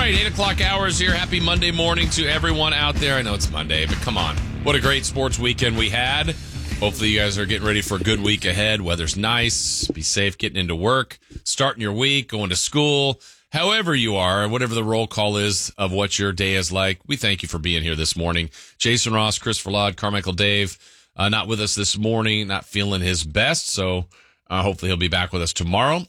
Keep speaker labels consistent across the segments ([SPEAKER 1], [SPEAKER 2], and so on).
[SPEAKER 1] right, 8 o'clock hours here. Happy Monday morning to everyone out there. I know it's Monday, but come on. What a great sports weekend we had. Hopefully you guys are getting ready for a good week ahead. Weather's nice. Be safe getting into work, starting your week, going to school. However you are, whatever the roll call is of what your day is like, we thank you for being here this morning. Jason Ross, Chris Verlaud, Carmichael Dave, not with us this morning, not feeling his best, so hopefully he'll be back with us tomorrow.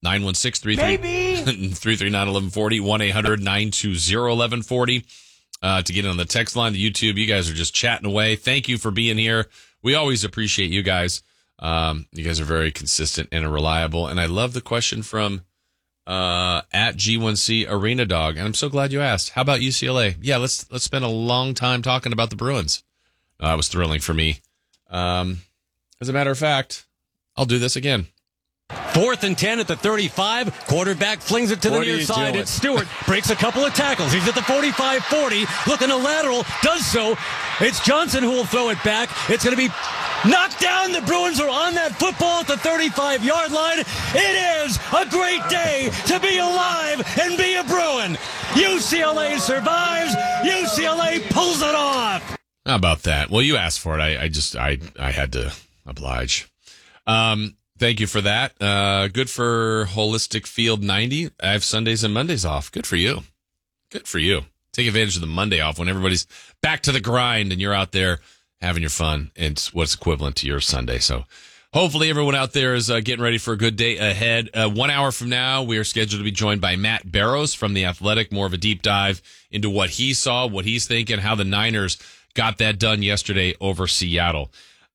[SPEAKER 1] 916-339-1140, 1-800-920-1140 to get on the text line, the YouTube. You guys are just chatting away. Thank you for being here. We always appreciate you guys. You guys are very consistent and reliable. And I love the question from at G1C Arena Dog. And I'm so glad you asked. How about UCLA? Yeah, let's spend a long time talking about the Bruins. That was thrilling for me. As a matter of fact, I'll do this again.
[SPEAKER 2] 4th and 10 at the 35. Quarterback flings it to the near side. It's Stewart. Breaks a couple of tackles. He's at the 45-40. Looking to lateral. Does so. It's Johnson who will throw it back. It's going to be knocked down. The Bruins are on that football at the 35-yard line. It is a great day to be alive and be a Bruin. UCLA survives. UCLA pulls it off.
[SPEAKER 1] How about that? Well, you asked for it. I had to oblige. Thank you for that. Good for Holistic Field 90. I have Sundays and Mondays off. Good for you. Good for you. Take advantage of the Monday off when everybody's back to the grind and you're out there having your fun. It's what's equivalent to your Sunday. So hopefully everyone out there is getting ready for a good day ahead. 1 hour from now, we are scheduled to be joined by Matt Barrows from The Athletic. More of a deep dive into what he saw, what he's thinking, how the Niners got that done yesterday over Seattle.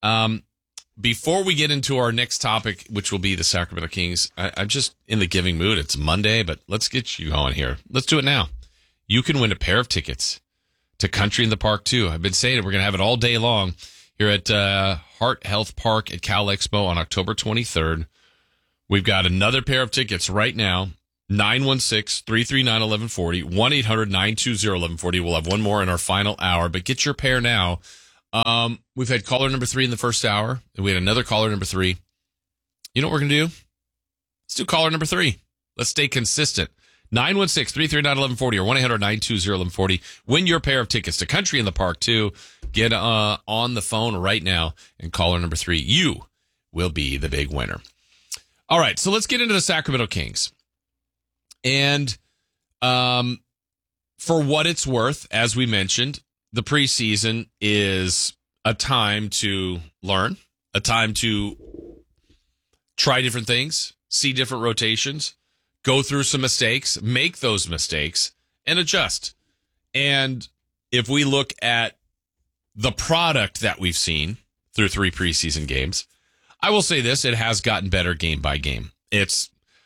[SPEAKER 1] Before we get into our next topic, which will be the Sacramento Kings, I'm just in the giving mood. It's Monday, but let's get you going here. Let's do it now. You can win a pair of tickets to Country in the Park, too. I've been saying it. We're going to have it all day long here at Heart Health Park at Cal Expo on October 23rd. We've got another pair of tickets right now, 916-339-1140, 1-800-920-1140. We'll have one more in our final hour, but get your pair now. We've had caller number 3 in the first hour, and we had another caller number 3. You know what we're going to do? Let's do caller number 3. Let's stay consistent. 916-339-1140 or 1-800-920-1140. Win your pair of tickets to Country in the Park, too. Get on the phone right now, and caller number 3, you will be the big winner. All right, so let's get into the Sacramento Kings. And for what it's worth, as we mentioned, the preseason is a time to learn, a time to try different things, see different rotations, go through some mistakes, make those mistakes, and adjust. And if we look at the product that we've seen through 3 preseason games, I will say this, it has gotten better game by game. It's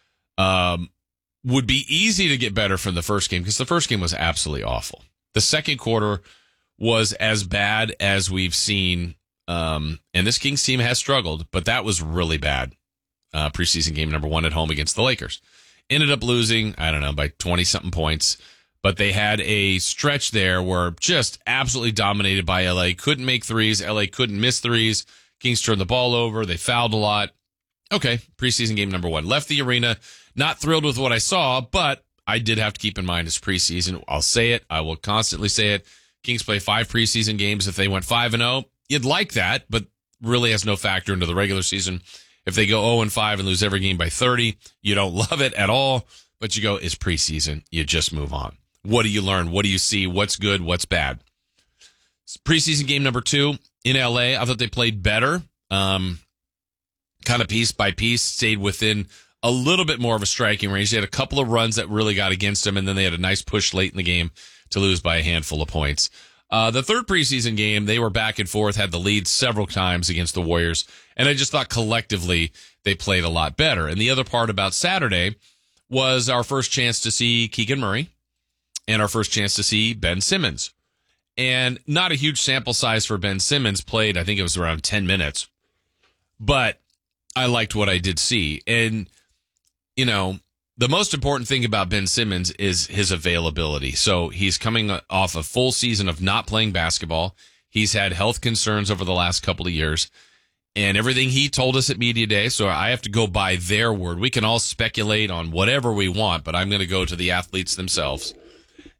[SPEAKER 1] would be easy to get better from the first game because the first game was absolutely awful. The second quarter was as bad as we've seen, and this Kings team has struggled, but that was really bad. Preseason game number 1 at home against the Lakers. Ended up losing, I don't know, by 20-something points, but they had a stretch there where just absolutely dominated by LA. Couldn't make threes. LA couldn't miss threes. Kings turned the ball over. They fouled a lot. Okay, preseason game number 1. Left the arena. Not thrilled with what I saw, but I did have to keep in mind it's preseason. I'll say it. I will constantly say it. Kings play 5 preseason games. If they went 5-0, you'd like that, but really has no factor into the regular season. If they go 0-5 and lose every game by 30, you don't love it at all, but you go, it's preseason. You just move on. What do you learn? What do you see? What's good? What's bad? Preseason game number 2 in LA. I thought they played better. Kind of piece by piece, stayed within a little bit more of a striking range. They had a couple of runs that really got against them, and then they had a nice push late in the game to lose by a handful of points. The third preseason game, they were back and forth, had the lead several times against the Warriors, and I just thought collectively they played a lot better. And the other part about Saturday was our first chance to see Keegan Murray and our first chance to see Ben Simmons. And not a huge sample size for Ben Simmons, played, I think it was around 10 minutes. But I liked what I did see. And, you know, the most important thing about Ben Simmons is his availability. So he's coming off a full season of not playing basketball. He's had health concerns over the last couple of years. And everything he told us at Media Day, so I have to go by their word. We can all speculate on whatever we want, but I'm going to go to the athletes themselves.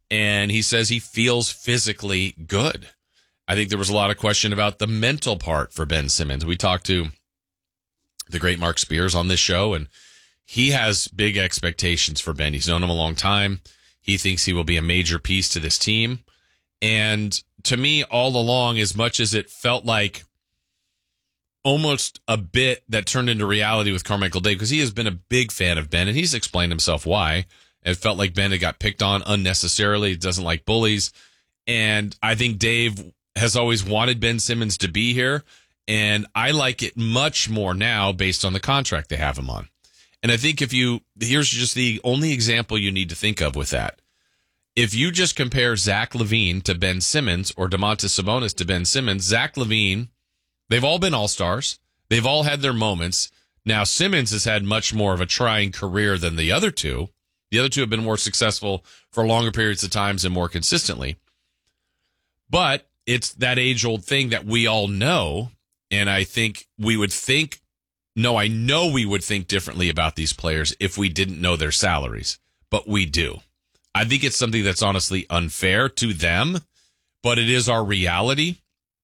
[SPEAKER 1] And he says he feels physically good. I think there was a lot of question about the mental part for Ben Simmons. We talked to the great Mark Spears on this show, and he has big expectations for Ben. He's known him a long time. He thinks he will be a major piece to this team. And to me, all along, as much as it felt like almost a bit that turned into reality with Carmichael Dave, because he has been a big fan of Ben, and he's explained himself why. It felt like Ben had got picked on unnecessarily. He doesn't like bullies. And I think Dave has always wanted Ben Simmons to be here. And I like it much more now based on the contract they have him on. And I think here's just the only example you need to think of with that. If you just compare Zach LaVine to Ben Simmons or Domantas Sabonis to Ben Simmons, Zach LaVine, they've all been all-stars. They've all had their moments. Now, Simmons has had much more of a trying career than the other two. The other two have been more successful for longer periods of times and more consistently. But it's that age-old thing that we all know, and I think we would think, no, I know we would think differently about these players if we didn't know their salaries, but we do. I think it's something that's honestly unfair to them, but it is our reality.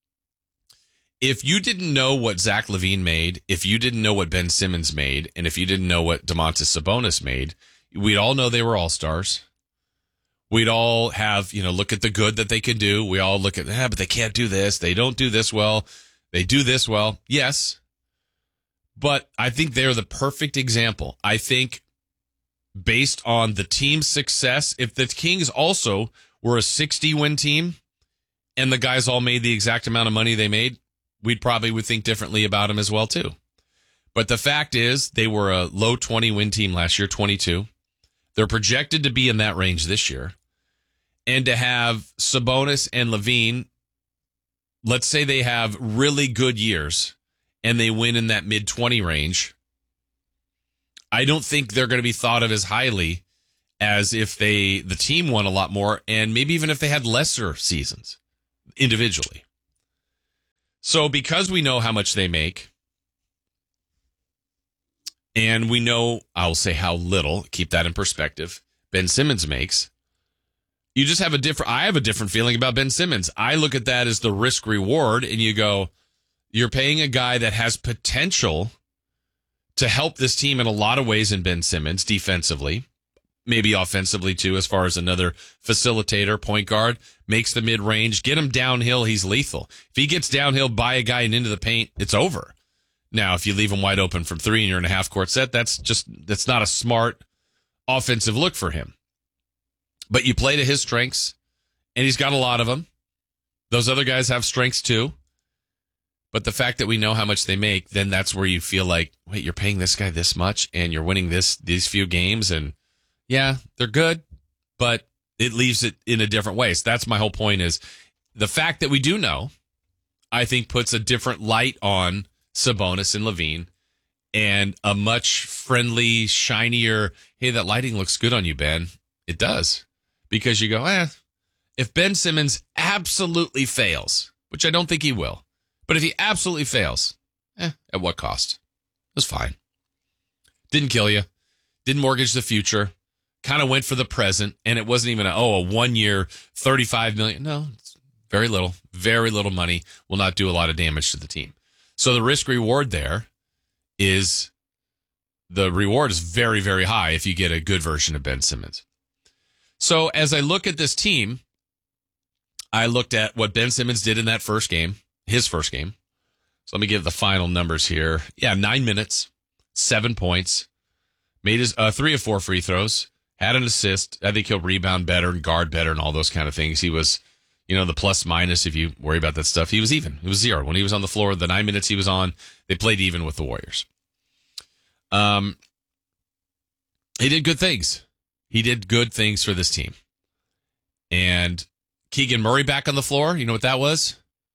[SPEAKER 1] If you didn't know what Zach LaVine made, if you didn't know what Ben Simmons made, and if you didn't know what Domantas Sabonis made, we'd all know they were all-stars. We'd all have, look at the good that they can do. We all look at, but they can't do this. They don't do this well. They do this well. Yes. But I think they're the perfect example. I think based on the team's success, if the Kings also were a 60-win team and the guys all made the exact amount of money they made, we'd probably think differently about them as well, too. But the fact is, they were a low 20-win team last year, 22. They're projected to be in that range this year. And to have Sabonis and LaVine, let's say they have really good years and they win in that mid-20 range, I don't think they're going to be thought of as highly as if the team won a lot more, and maybe even if they had lesser seasons individually. So because we know how much they make, and we know, I'll say how little, keep that in perspective, Ben Simmons makes, you just have I have a different feeling about Ben Simmons. I look at that as the risk reward, and you go, you're paying a guy that has potential to help this team in a lot of ways in Ben Simmons defensively, maybe offensively too, as far as another facilitator, point guard, makes the mid-range, get him downhill, he's lethal. If he gets downhill by a guy and into the paint, it's over. Now, if you leave him wide open from three and you're in a half-court set, that's not a smart offensive look for him. But you play to his strengths, and he's got a lot of them. Those other guys have strengths too. But the fact that we know how much they make, then that's where you feel like, wait, you're paying this guy this much, and you're winning these few games, and yeah, they're good, but it leaves it in a different way. So that's my whole point, is the fact that we do know, I think, puts a different light on Sabonis and LaVine, and a much friendly, shinier, hey, that lighting looks good on you, Ben. It does. Because you go, if Ben Simmons absolutely fails, which I don't think he will, but if he absolutely fails, at what cost? It was fine. Didn't kill you. Didn't mortgage the future. Kind of went for the present, and it wasn't even a 1 year, $35 million. No, it's very little money. Will not do a lot of damage to the team. So the risk reward there is, the reward is very, very high if you get a good version of Ben Simmons. So as I look at this team, I looked at what Ben Simmons did in that first game, his first game. So let me give the final numbers here. 9 minutes, 7 points, made his 3 of 4 free throws, had an assist. I think he'll rebound better and guard better and all those kind of things. He was, the plus minus, if you worry about that stuff, he was even. It was 0. When he was on the floor, the 9 minutes he was on, they played even with the Warriors. He did good things. He did good things for this team. And Keegan Murray back on the floor, you know what that was?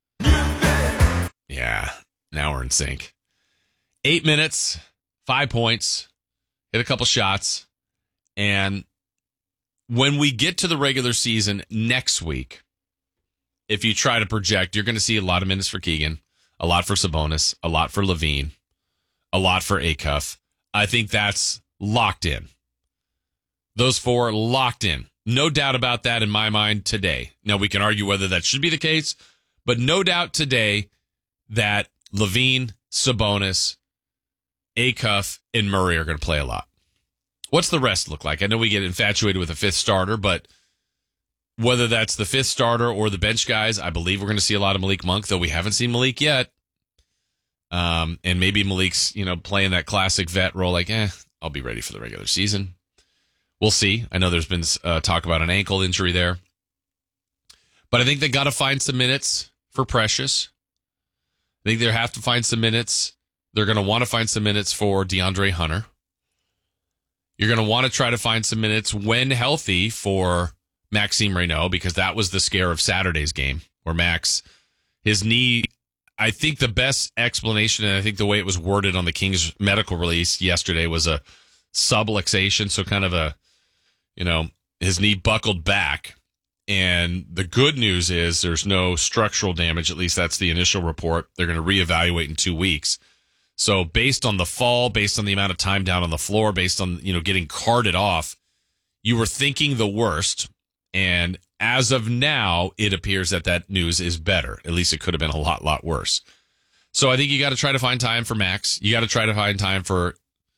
[SPEAKER 1] Yeah, now we're in sync. 8 minutes, 5 points, hit a couple shots. And when we get to the regular season next week, if you try to project, you're going to see a lot of minutes for Keegan, a lot for Sabonis, a lot for LaVine, a lot for Acuff. I think that's locked in. Those four locked in. No doubt about that in my mind today. Now, we can argue whether that should be the case, but no doubt today that LaVine, Sabonis, Acuff, and Murray are going to play a lot. What's the rest look like? I know we get infatuated with a fifth starter, but whether that's the fifth starter or the bench guys, I believe we're going to see a lot of Malik Monk, though we haven't seen Malik yet. And maybe Malik's, playing that classic vet role, like, I'll be ready for the regular season. We'll see. I know there's been talk about an ankle injury there. But I think they got to find some minutes for Precious. I think they have to find some minutes. They're going to want to find some minutes for DeAndre Hunter. You're going to want to try to find some minutes when healthy for Maxime Reynaud, because that was the scare of Saturday's game where Max, his knee, I think the best explanation, and I think the way it was worded on the Kings medical release yesterday, was a subluxation. So kind of his knee buckled back. And the good news is there's no structural damage. At least that's the initial report. They're going to reevaluate in 2 weeks. So based on the fall, based on the amount of time down on the floor, based on, getting carted off, you were thinking the worst. And as of now, it appears that news is better. At least it could have been a lot worse. So I think you got to try to find time for Max. You got to try to find time for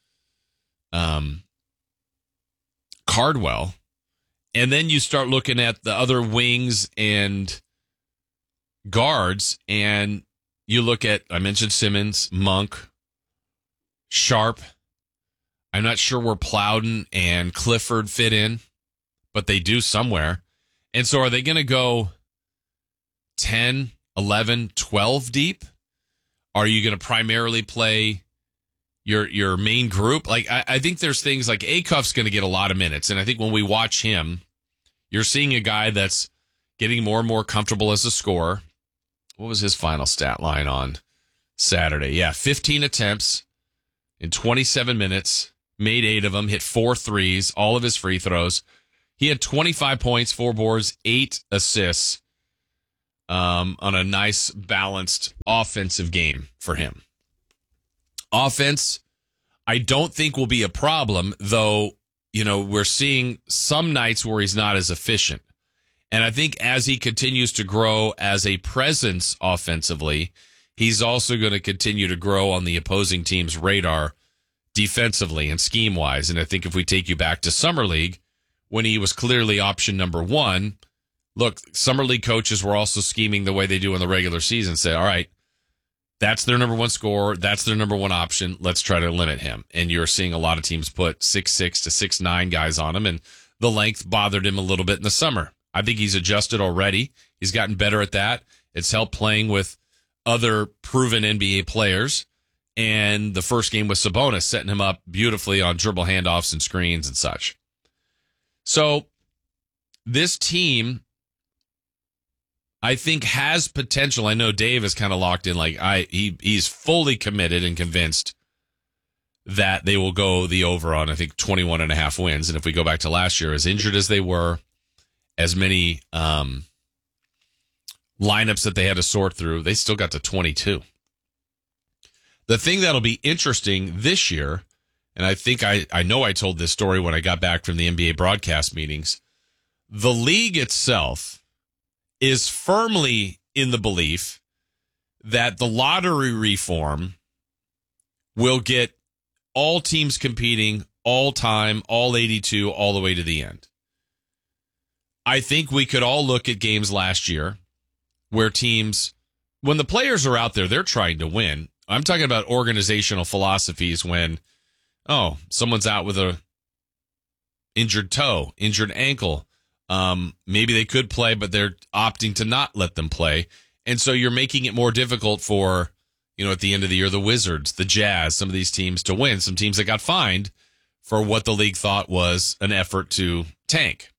[SPEAKER 1] Cardwell. And then you start looking at the other wings and guards, and you look at, I mentioned Simmons, Monk, Sharp. I'm not sure where Plowden and Clifford fit in, but they do somewhere. And so are they going to go 10, 11, 12 deep? Are you going to primarily play your main group? Like, I think there's things like Acuff's going to get a lot of minutes. And I think when we watch him, you're seeing a guy that's getting more and more comfortable as a scorer. What was his final stat line on Saturday? Yeah, 15 attempts in 27 minutes, made 8 of them, hit 4 threes, all of his free throws. He had 25 points, 4 boards, 8 assists on a nice, balanced offensive game for him. Offense, I don't think will be a problem, though, we're seeing some nights where he's not as efficient. And I think as he continues to grow as a presence offensively, he's also going to continue to grow on the opposing team's radar defensively and scheme-wise. And I think if we take you back to Summer League, when he was clearly option number 1, look, Summer League coaches were also scheming the way they do in the regular season. Say, all right, that's their number 1 scorer. That's their number 1 option. Let's try to limit him. And you're seeing a lot of teams put 6'6" to 6'9" guys on him, and the length bothered him a little bit in the summer. I think he's adjusted already. He's gotten better at that. It's helped playing with other proven NBA players. And the first game with Sabonis, setting him up beautifully on dribble handoffs and screens and such. So this team, I think, has potential. I know Dave is kind of locked in. He's fully committed and convinced that they will go the over on, I think, 21.5 wins. And if we go back to last year, as injured as they were, as many lineups that they had to sort through, they still got to 22. The thing that'll be interesting this year, and I think I know I told this story when I got back from the NBA broadcast meetings, the league itself is firmly in the belief that the lottery reform will get all teams competing all time, all 82, all the way to the end. I think we could all look at games last year where teams, when the players are out there, they're trying to win. I'm talking about organizational philosophies when, someone's out with a injured toe, injured ankle. Maybe they could play, but they're opting to not let them play. And so you're making it more difficult for, at the end of the year, the Wizards, the Jazz, some of these teams to win. Some teams that got fined for what the league thought was an effort to tank.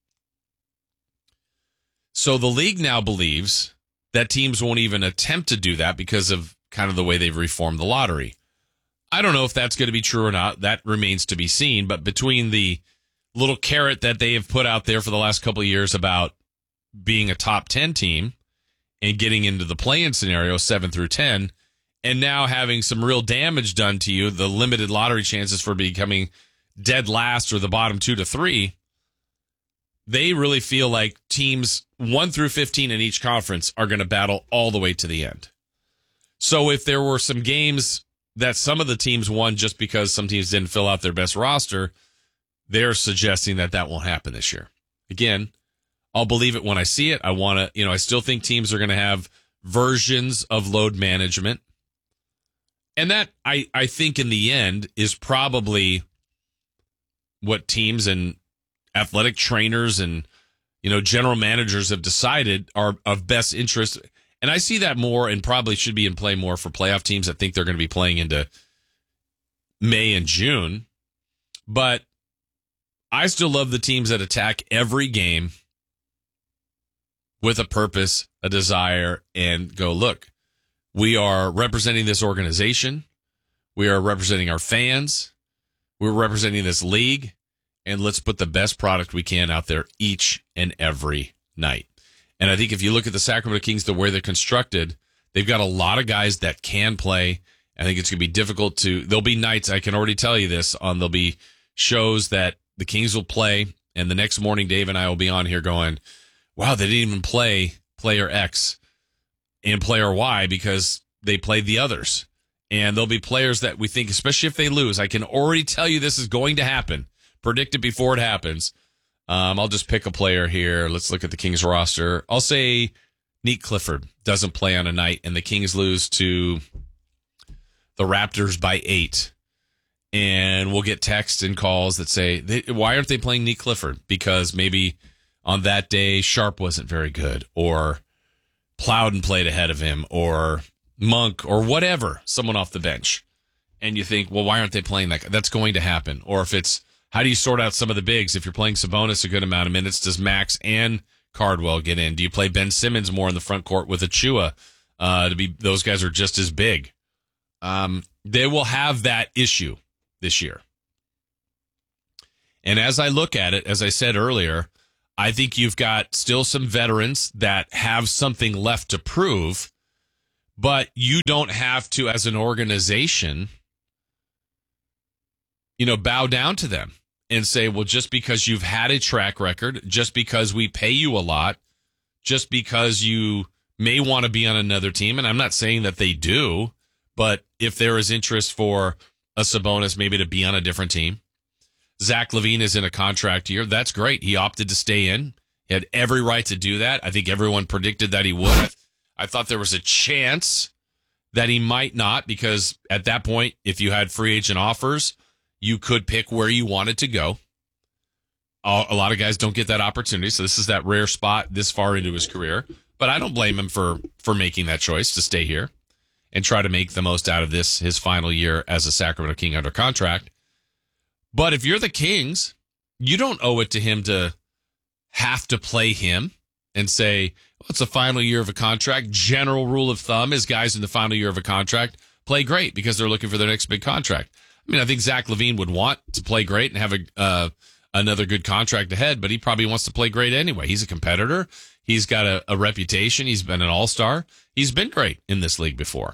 [SPEAKER 1] So the league now believes that teams won't even attempt to do that because of kind of the way they've reformed the lottery. I don't know if that's going to be true or not. That remains to be seen. But between the little carrot that they have put out there for the last couple of years about being a top 10 team and getting into the play-in scenario 7 through 10, and now having some real damage done to you, the limited lottery chances for becoming dead last or the bottom 2 to 3, they really feel like teams 1 through 15 in each conference are going to battle all the way to the end. So if there were some games that some of the teams won just because some teams didn't fill out their best roster, they're suggesting that that won't happen this year. Again, I'll believe it when I see it. I still think teams are going to have versions of load management. And that, I think in the end, is probably what teams and athletic trainers and, general managers have decided are of best interest. And I see that more and probably should be in play more for playoff teams that think they're going to be playing into May and June. But I still love the teams that attack every game with a purpose, a desire, and go, look, we are representing this organization. We are representing our fans. We're representing this league. And let's put the best product we can out there each and every night. And I think if you look at the Sacramento Kings, the way they're constructed, they've got a lot of guys that can play. I think it's going to be difficult there'll be nights, I can already tell you this, there'll be shows that the Kings will play, and the next morning Dave and I will be on here going, wow, they didn't even play player X and player Y because they played the others. And there'll be players that we think, especially if they lose, I can already tell you this is going to happen. Predict it before it happens. I'll just pick a player here. Let's look at the Kings roster. I'll say Nick Clifford doesn't play on a night, and the Kings lose to the Raptors by 8. And we'll get texts and calls that say, why aren't they playing Nick Clifford? Because maybe on that day, Sharp wasn't very good, or Plowden played ahead of him, or Monk, or whatever, someone off the bench. And you think, well, why aren't they playing that? That's going to happen. Or if it's, how do you sort out some of the bigs? If you're playing Sabonis a good amount of minutes, does Max and Cardwell get in? Do you play Ben Simmons more in the front court with Achua? Those guys are just as big. They will have that issue this year. And as I look at it, as I said earlier, I think you've got still some veterans that have something left to prove, but you don't have to, as an organization, bow down to them and say, well, just because you've had a track record, just because we pay you a lot, just because you may want to be on another team, and I'm not saying that they do, but if there is interest for a Sabonis maybe to be on a different team, Zach LaVine is in a contract year. That's great. He opted to stay in. He had every right to do that. I think everyone predicted that he would. I thought there was a chance that he might not, because at that point, if you had free agent offers, you could pick where you wanted to go. A lot of guys don't get that opportunity, so this is that rare spot this far into his career. But I don't blame him for making that choice to stay here and try to make the most out of this, his final year as a Sacramento King under contract. But if you're the Kings, you don't owe it to him to have to play him and say, well, it's the final year of a contract. General rule of thumb is guys in the final year of a contract play great because they're looking for their next big contract. I mean, I think Zach LaVine would want to play great and have another good contract ahead, but he probably wants to play great anyway. He's a competitor. He's got a reputation. He's been an all-star. He's been great in this league before.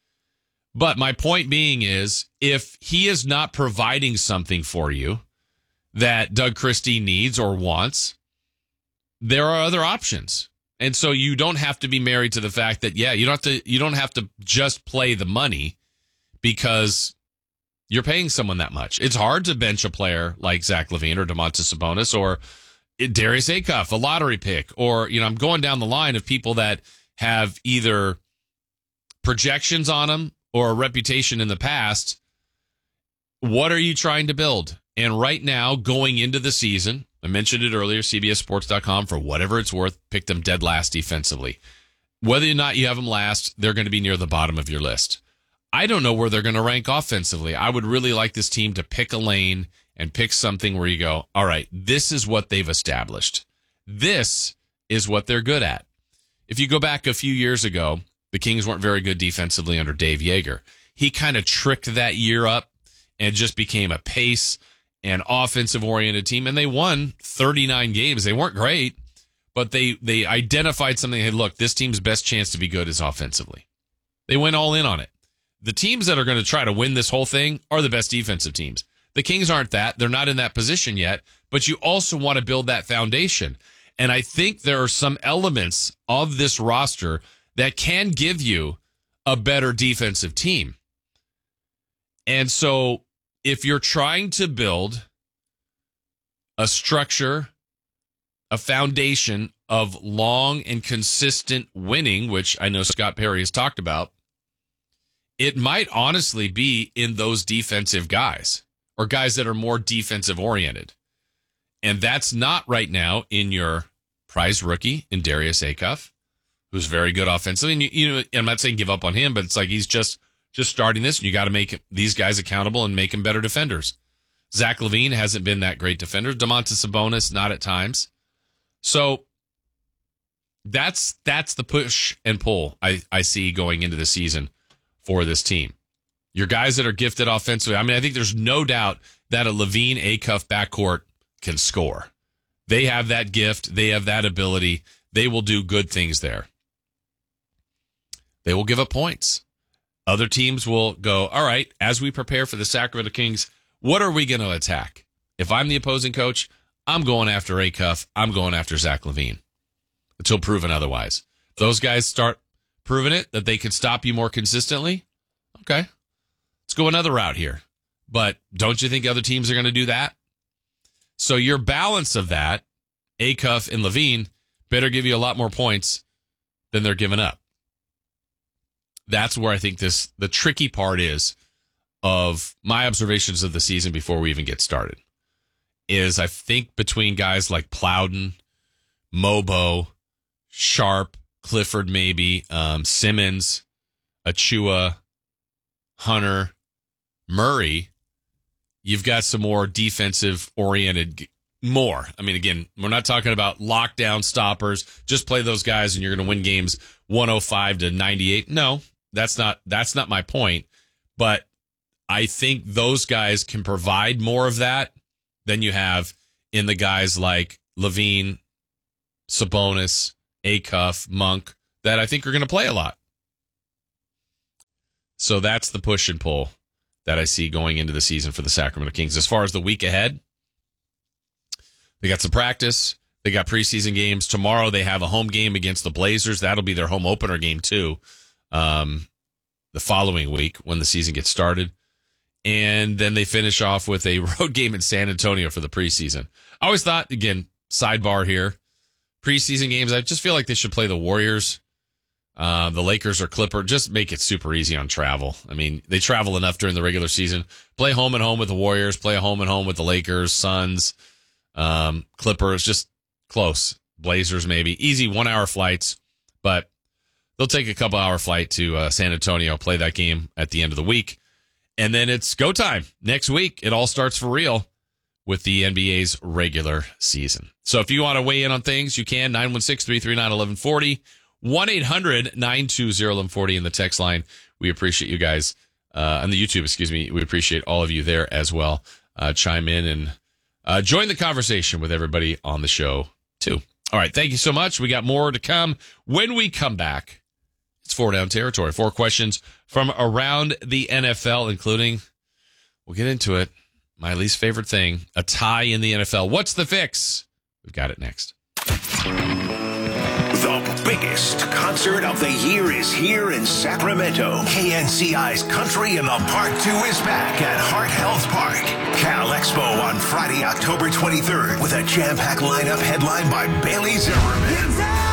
[SPEAKER 1] But my point being is, if he is not providing something for you that Doug Christie needs or wants, there are other options. And so you don't have to be married to the fact that, you don't have to just play the money because you're paying someone that much. It's hard to bench a player like Zach LaVine or Domantas Sabonis or Darius Acuff, a lottery pick, or, I'm going down the line of people that have either projections on them or a reputation in the past. What are you trying to build? And right now, going into the season, I mentioned it earlier, CBSSports.com, for whatever it's worth, picked them dead last defensively. Whether or not you have them last, they're going to be near the bottom of your list. I don't know where they're going to rank offensively. I would really like this team to pick a lane and pick something where you go, all right, this is what they've established. This is what they're good at. If you go back a few years ago, the Kings weren't very good defensively under Dave Yeager. He kind of tricked that year up and just became a pace and offensive-oriented team, and they won 39 games. They weren't great, but they identified something. Hey, look, this team's best chance to be good is offensively. They went all in on it. The teams that are going to try to win this whole thing are the best defensive teams. The Kings aren't that. They're not in that position yet, but you also want to build that foundation. And I think there are some elements of this roster that can give you a better defensive team. And so if you're trying to build a structure, a foundation of long and consistent winning, which I know Scott Perry has talked about, it might honestly be in those defensive guys or guys that are more defensive oriented. And that's not right now in your prize rookie in Darius Acuff, who's very good offensively. And you know, I'm not saying give up on him, but it's like he's just starting this, and you got to make these guys accountable and make them better defenders. Zach LaVine hasn't been that great defender. Domantas Sabonis, not at times. So that's the push and pull I see going into the season for this team. Your guys that are gifted offensively. I mean, I think there's no doubt that a LaVine Acuff backcourt can score. They have that gift. They have that ability. They will do good things there. They will give up points. Other teams will go, all right, as we prepare for the Sacramento Kings, what are we going to attack? If I'm the opposing coach, I'm going after Acuff. I'm going after Zach LaVine until proven otherwise. If those guys start proving it, that they can stop you more consistently, okay, let's go another route here. But don't you think other teams are going to do that? So your balance of that, Acuff and LaVine, better give you a lot more points than they're giving up. That's where I think the tricky part is of my observations of the season before we even get started. Is I think between guys like Plowden, Mobo, Sharp, Clifford maybe, Simmons, Achua, Hunter, Murray, you've got some more defensive-oriented more. I mean, again, we're not talking about lockdown stoppers. Just play those guys and you're going to win games 105-98. No, that's not my point. But I think those guys can provide more of that than you have in the guys like LaVine, Sabonis, Acuff, Monk, that I think are going to play a lot. So that's the push and pull that I see going into the season for the Sacramento Kings. As far as the week ahead, they got some practice. They got preseason games. Tomorrow they have a home game against the Blazers. That'll be their home opener game too, the following week when the season gets started. And then they finish off with a road game in San Antonio for the preseason. I always thought, again, sidebar here, preseason games, I just feel like they should play the Warriors, the Lakers or Clippers. Just make it super easy on travel. I mean, they travel enough during the regular season. Play home and home with the Warriors, play home and home with the Lakers, Suns, Clippers, just close. Blazers maybe. Easy 1 hour flights, but they'll take a couple hour flight to San Antonio, play that game at the end of the week. And then it's go time. Next week, it all starts for real with the NBA's regular season. So if you want to weigh in on things, you can. 916-339-1140. 1-800-920-1140 in the text line. We appreciate you guys. On the YouTube, we appreciate all of you there as well. Chime in and join the conversation with everybody on the show, too. All right, thank you so much. We got more to come. When we come back, it's 4 Down territory. 4 questions from around the NFL, including, we'll get into it, my least favorite thing, a tie in the NFL. What's the fix? We've got it next.
[SPEAKER 3] The biggest concert of the year is here in Sacramento. KNCI's Country in the Park 2 is back at Heart Health Park. Cal Expo on Friday, October 23rd with a jam-packed lineup headlined by Bailey Zimmerman.